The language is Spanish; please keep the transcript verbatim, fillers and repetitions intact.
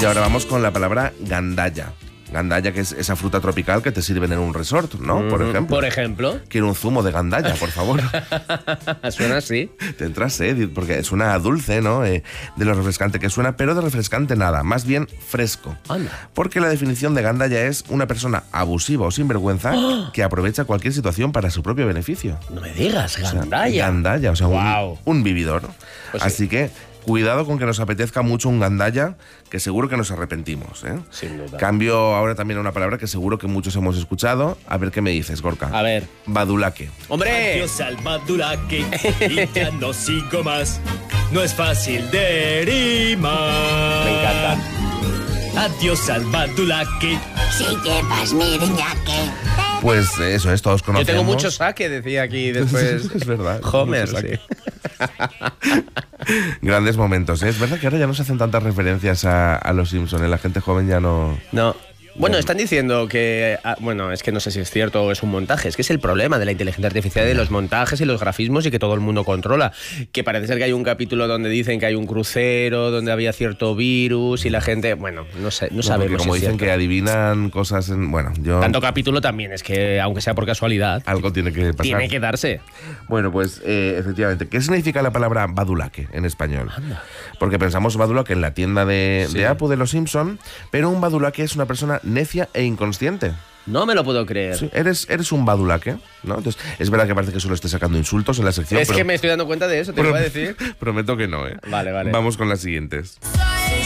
Y ahora vamos con la palabra gandalla. Gandalla, que es esa fruta tropical que te sirven en un resort, ¿no? Mm, por ejemplo. Por ejemplo. Quiero un zumo de gandalla, por favor. Suena así. Te entra sed, porque suena dulce, ¿no? Eh, de lo refrescante que suena, pero de refrescante nada, más bien fresco. Anda. Porque la definición de gandalla es una persona abusiva o sinvergüenza ¡oh! que aprovecha cualquier situación para su propio beneficio. No me digas, gandalla. O sea, gandalla, o sea, wow. un, un vividor. Pues Así sí. que cuidado con que nos apetezca mucho un gandalla, que seguro que nos arrepentimos, ¿eh? Sin duda. Cambio ahora también a una palabra que seguro que muchos hemos escuchado. A ver qué me dices, Gorka. A ver. Badulaque. ¡Hombre! Adiós al badulaque y ya no sigo más. No es fácil de rimar. Me encanta. Adiós al badulaque. Si llevas mi riñaque. Pues eso es, todos Yo conocemos. tengo mucho saque, decía aquí después. Es verdad. Homer, mucho saque. sí. Grandes momentos, ¿eh? Es verdad que ahora ya no se hacen tantas referencias a, a los Simpson, ¿eh? La gente joven ya no... No. Bueno, están diciendo que... ah, bueno, es que no sé si es cierto o es un montaje. Es que es el problema de la inteligencia artificial, de los montajes y los grafismos y que todo el mundo controla. Que parece ser que hay un capítulo donde dicen que hay un crucero, donde había cierto virus y la gente... Bueno, no sé, no, No, sabemos porque como si es dicen cierto. que adivinan cosas en... Bueno, yo... Tanto capítulo también, es que aunque sea por casualidad, Algo tiene que pasar. tiene que darse. Bueno, pues eh, efectivamente. ¿Qué significa la palabra badulaque en español? Porque pensamos badulaque en la tienda de, Sí. de Apu de los Simpson, pero un badulaque es una persona necia e inconsciente. No me lo puedo creer. Sí, eres, eres un badulaque, ¿no? Entonces, es verdad que parece que solo esté sacando insultos en la sección, Es pero que me estoy dando cuenta de eso, te lo voy a decir. prometo que no, ¿eh? Vale, vale. Vamos con las siguientes. Soy